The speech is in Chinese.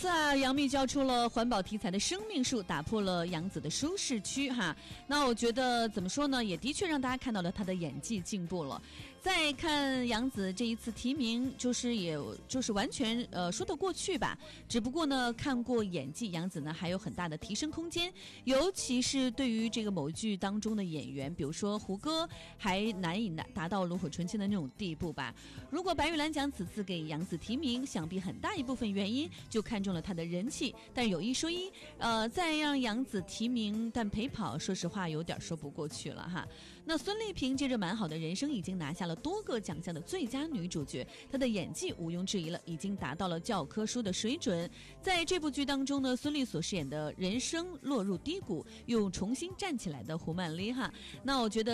次啊，杨幂交出了环保题材的生命树，打破了杨紫的舒适区哈。那我觉得怎么说呢，也的确让大家看到了她的演技进步了。再看杨紫这一次提名，就是完全说得过去吧。只不过呢，看过演技，杨紫呢还有很大的提升空间，尤其是对于这个某剧当中的演员，比如说胡歌，还难以达到炉火纯青的那种地步吧。如果白玉兰奖此次给杨紫提名，想必很大一部分原因就看中了她的人气。但有一说一，再让杨紫提名但陪跑，说实话有点说不过去了哈。那孙俪凭借着蛮好的人生，已经拿下了多个奖项的最佳女主角，她的演技毋庸置疑了，已经达到了教科书的水准。在这部剧当中呢，孙俪所饰演的人生落入低谷又重新站起来的胡曼丽哈，那我觉得